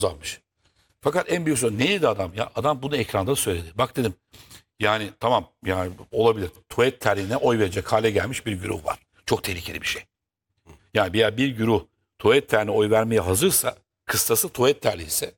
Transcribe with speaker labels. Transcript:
Speaker 1: azalmış. Fakat en büyük sorun neydi adam ya? Adam bunu ekranda söyledi. Bak dedim yani tamam yani olabilir. Tuvalet terliğine oy verecek hale gelmiş bir güruh var. Çok tehlikeli bir şey. Yani bir güruh tuvalet terliğine oy vermeye hazırsa kıstası tuvalet terliği ise